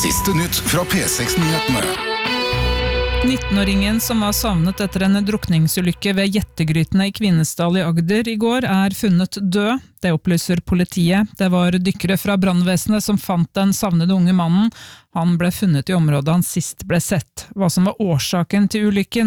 Siste nytt fra P6-nyhetene. 19-åringen som var savnet etter en drukningsulykke ved Jettegrytene i Kvinesdal i Agder i går funnet død. Det opplyser politiet. Det var dykkere fra brannvesenet som fant den savnede unge mannen. Han ble funnet i området han sist ble sett. Hva som var årsaken til ulykken